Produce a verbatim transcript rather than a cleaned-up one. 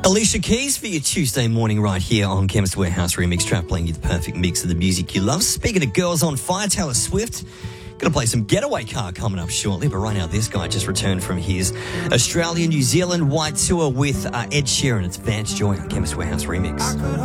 Alicia Keys for your Tuesday morning right here on Chemist Warehouse Remix Trap, playing you the perfect mix of the music you love. Speaking of girls on fire, Taylor Swift going to play some Getaway Car coming up shortly, but right now this guy just returned from his Australia-New Zealand wide tour with uh, Ed Sheeran. It's Vance Joy on Chemist Warehouse Remix.